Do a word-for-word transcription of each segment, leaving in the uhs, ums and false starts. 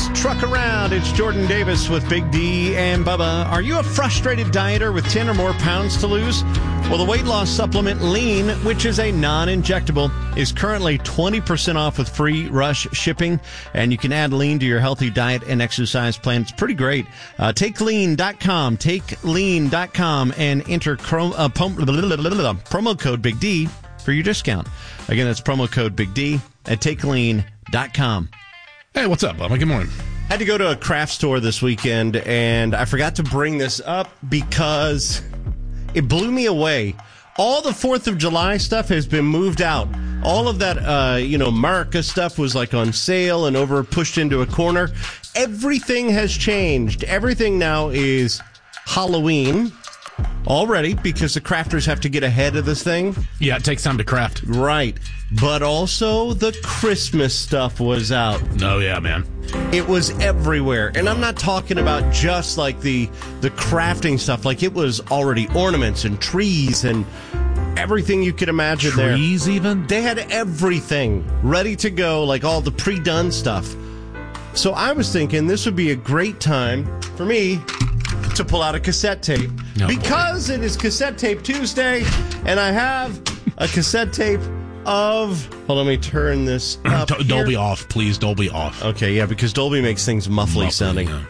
Truck Around. It's Jordan Davis with Big D and Bubba. Are you a frustrated dieter with ten or more pounds to lose? Well, the weight loss supplement Lean, which is a non-injectable, is currently twenty percent off with free rush shipping, and you can add Lean to your healthy diet and exercise plan. It's pretty great. Uh, take lean dot com, take lean dot com, and enter crom- uh, pom- promo code Big D for your discount. Again, that's promo code Big D at take lean dot com. Hey, what's up, Bubba? Good morning. Had to go to a craft store this weekend, and I forgot to bring this up because it blew me away. All the fourth of July stuff has been moved out. All of that, uh, you know, America stuff was like on sale and over pushed into a corner. Everything has changed. Everything now is Halloween already because the crafters have to get ahead of this thing. Yeah, it takes time to craft. Right. But also the Christmas stuff was out. Oh, yeah, man. It was everywhere. And I'm not talking about just like the the crafting stuff. Like it was already ornaments and trees and everything you could imagine there. Trees even? They had everything ready to go, like all the pre-done stuff. So I was thinking this would be a great time for me to pull out a cassette tape. Oh, because boy. It is Cassette Tape Tuesday, and I have a cassette tape of... Hold on, let me turn this up here. Dolby off, please. Dolby off. Okay, yeah, because Dolby makes things muffly, Muffly, sounding. Yeah.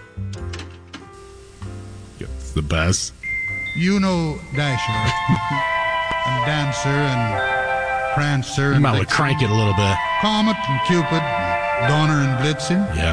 It's the best. You know Dasher, and Dancer, and Prancer, You and might want to Vixen, crank it a little bit. Comet, and Cupid, and Donner, and Blitzen. Yeah.